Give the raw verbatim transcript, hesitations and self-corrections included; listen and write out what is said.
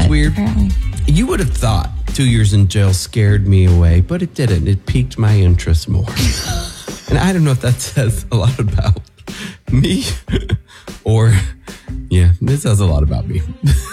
but weird. apparently. You would have thought two years in jail scared me away, but it didn't. It piqued my interest more. And I don't know if that says a lot about me or, yeah, this says a lot about me.